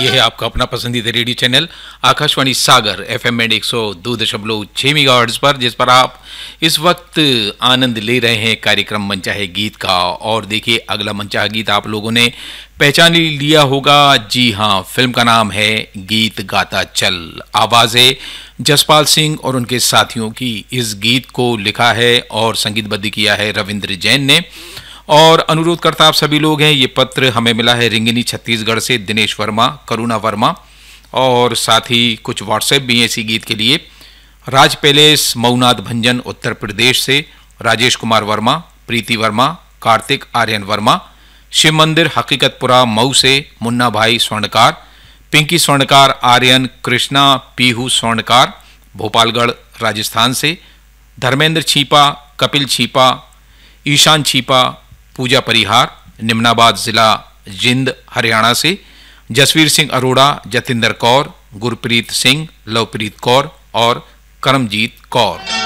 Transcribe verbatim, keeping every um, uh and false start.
ये है आपका अपना पसंदीदा रेडियो चैनल आकाशवाणी सागर एफएम बैंड एक सौ दो दशमलव छह मेगाहर्ट्ज पर, जिस पर आप इस वक्त आनंद ले रहे हैं कार्यक्रम मनचाहे गीत का। और देखिए, अगला मनचाहा गीत आप लोगों ने पहचान लिया होगा। जी हाँ, फिल्म का नाम है गीत गाता चल। आवाज़ें जसपाल सिंह और उनके साथियों की। इस गीत को लिखा है और संगीतबद्ध किया है रविंद्र जैन ने। और अनुरोध करता आप सभी लोग हैं। ये पत्र हमें मिला है रिंगिनी छत्तीसगढ़ से दिनेश वर्मा, करुणा वर्मा, और साथ ही कुछ व्हाट्सएप भी हैं इसी गीत के लिए। राज पैलेस मऊनाथ भंजन उत्तर प्रदेश से राजेश कुमार वर्मा, प्रीति वर्मा, कार्तिक आर्यन वर्मा। शिव मंदिर हकीकतपुरा मऊ से मुन्ना भाई स्वर्णकार, पिंकी स्वर्णकार, आर्यन, कृष्णा, पीहू स्वर्णकार, भोपालगढ़ राजस्थान से। धर्मेंद्र छीपा, कपिल छीपा, ईशान छीपा, पूजा परिहार, निम्नाबाद जिला जिंद हरियाणा से। जसवीर सिंह अरोड़ा, जतिंदर कौर, गुरप्रीत सिंह, लवप्रीत कौर और करमजीत कौर।